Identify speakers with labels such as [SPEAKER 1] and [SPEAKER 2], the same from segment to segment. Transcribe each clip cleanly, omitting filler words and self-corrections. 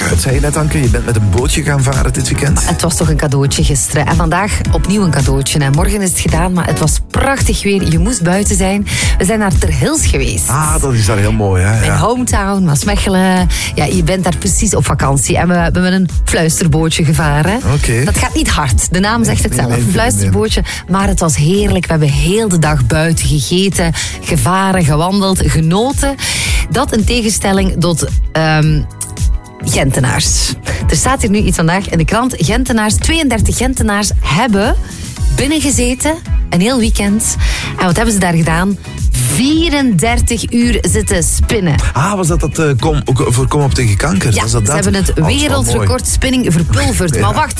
[SPEAKER 1] uit. Zei je net, Anke, je bent met een bootje gaan varen dit weekend.
[SPEAKER 2] Het was toch een cadeautje gisteren. En vandaag opnieuw een cadeautje. En morgen is het gedaan, maar het was prachtig weer. Je moest buiten zijn. We zijn naar Ter Hils geweest.
[SPEAKER 1] Ah, dat is daar heel mooi, hè?
[SPEAKER 2] Mijn hometown, Maasmechelen. Ja, je bent daar precies op vakantie. En we hebben met een fluisterbootje gevaren.
[SPEAKER 1] Oké.
[SPEAKER 2] Dat gaat niet hard. De naam zegt het zelf.
[SPEAKER 1] nee,
[SPEAKER 2] Een fluisterbootje. Maar het was heerlijk. We hebben heel de dag buiten gegeten, gevaren, gewandeld, genoten. Dat in tegenstelling tot Gentenaars. Er staat hier nu iets vandaag in de krant. 32 Gentenaars hebben binnengezeten een heel weekend. En wat hebben ze daar gedaan? 34 uur zitten spinnen.
[SPEAKER 1] Ah, was dat Kom op tegen kanker?
[SPEAKER 2] Ja,
[SPEAKER 1] was dat
[SPEAKER 2] ze hebben het wereldrecord spinning verpulverd.
[SPEAKER 1] Ja.
[SPEAKER 2] Maar wacht,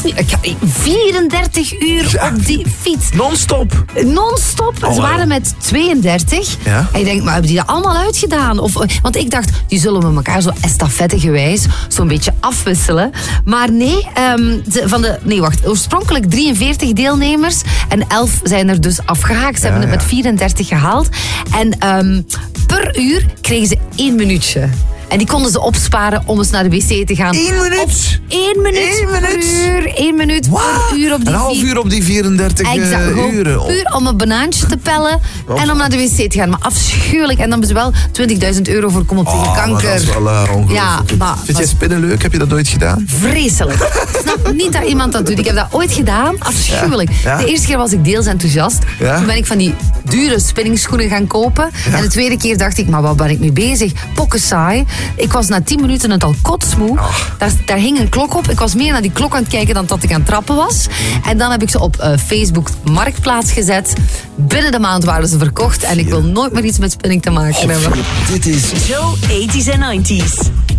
[SPEAKER 2] 34 uur op die fiets.
[SPEAKER 1] Non-stop.
[SPEAKER 2] Non-stop. Ze waren met 32.
[SPEAKER 1] Ja.
[SPEAKER 2] En je denkt, maar hebben die dat allemaal uitgedaan? Want ik dacht, die zullen met elkaar zo estafettegewijs zo'n beetje afwisselen. Maar nee, oorspronkelijk 43 deelnemers. En 11 zijn er dus afgehaakt. Ze hebben het met 34 gehaald. En per uur kregen ze 1 minuutje. En die konden ze opsparen om eens naar de wc te gaan.
[SPEAKER 1] 1 minuut?
[SPEAKER 2] 1 minuut per uur. 1 minuut per uur op die
[SPEAKER 1] een half uur op die 34 uren.
[SPEAKER 2] Puur om een banaantje te pellen en om naar de wc te gaan. Maar afschuwelijk. En dan hebben ze wel €20.000 voor Kom op tegen kanker.
[SPEAKER 1] Maar dat is wel ongelooflijk.
[SPEAKER 2] Ja, maar
[SPEAKER 1] vind jij spinnen leuk? Heb je dat ooit gedaan?
[SPEAKER 2] Vreselijk. Ik snap niet dat iemand dat doet. Ik heb dat ooit gedaan. Afschuwelijk.
[SPEAKER 1] Ja.
[SPEAKER 2] De eerste keer was ik deels enthousiast.
[SPEAKER 1] Ja.
[SPEAKER 2] Toen ben ik van die dure spinningschoenen gaan kopen.
[SPEAKER 1] Ja.
[SPEAKER 2] En de tweede keer dacht ik, maar wat ben ik mee bezig? Pokken saai. Ik was na 10 minuten het al kotsmoe. Daar hing een klok op. Ik was meer naar die klok aan het kijken dan dat ik aan het trappen was. En dan heb ik ze op Facebook Marktplaats gezet. Binnen de maand waren ze verkocht. En ik wil nooit meer iets met spinning te maken hebben.
[SPEAKER 1] Dit is
[SPEAKER 3] Joe 80s en 90s.